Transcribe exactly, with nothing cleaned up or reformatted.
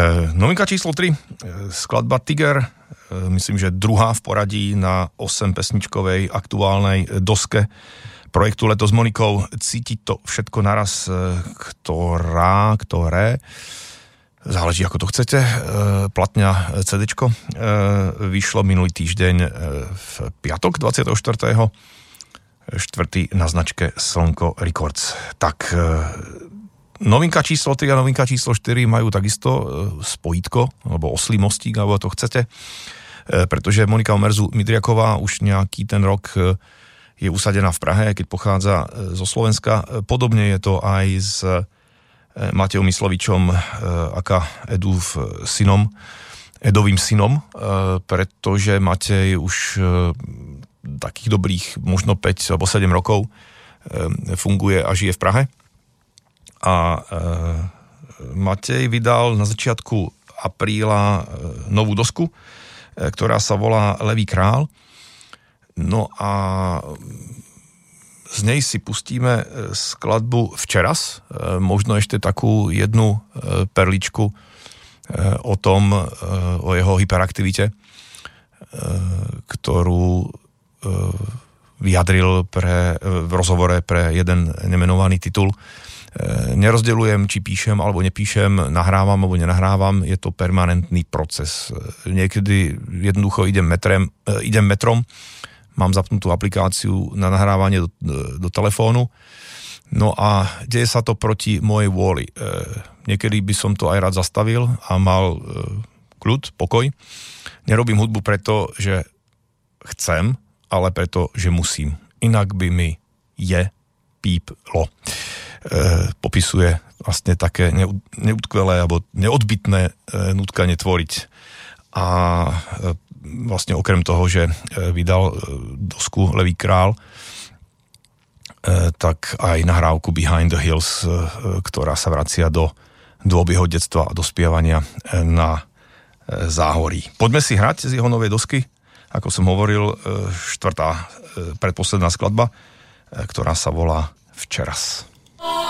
Novinka číslo tri, skladba Tiger, myslím, že druhá v poradí na osem pesničkovej aktuálnej doske projektu Leto s Monikou. Cítiť to všetko naraz, ktorá, ktoré, záleží ako to chcete, platňa CDčko, vyšlo minulý týždeň v piatok dvadsiateho štvrtého štvrtý na značke Slnko Records. Tak novinka číslo tri a novinka číslo štyri majú takisto spojitko, alebo oslý mostík, alebo to chcete, pretože Monika Omerzu Midriaková už nejaký ten rok je usadená v Prahe, keď pochádza zo Slovenska. Podobne je to aj s Matejom Myslovičom, aka Edův synom, Edovým synom, pretože Matej už takých dobrých možno päť alebo sedem rokov funguje a žije v Prahe. A e, Matej vydal na začiatku apríla e, novú dosku, e, ktorá sa volá Levý král. No a z nej si pustíme skladbu Včeras, e, možno ešte takú jednu e, perličku e, o tom, e, o jeho hyperaktivite, e, ktorú e, vyjadril pre, v rozhovore pre jeden nemenovaný titul. Nerozdeľujem, či píšem alebo nepíšem, nahrávam alebo nenahrávam, je to permanentný proces. Niekedy jednoducho idem, metrem, idem metrom, mám zapnutú aplikáciu na nahrávanie do, do telefónu, no a deje sa to proti mojej vôli. Niekedy by som to aj rád zastavil a mal kľud, pokoj. Nerobím hudbu preto, že chcem, ale preto, že musím. Inak by mi je píplo. E, popisuje vlastne také neutkvelé alebo neodbytné e, nutkanie tvoriť. A e, vlastne okrem toho, že e, vydal e, dosku Levý král, e, tak aj nahrávku Behind the Hills, e, ktorá sa vracia do dôb jeho detstva a dospievania e, na e, záhorí. Poďme si hrať z jeho novej dosky. Ako som hovoril, e, štvrtá, e, predposledná skladba, e, ktorá sa volá Včeras.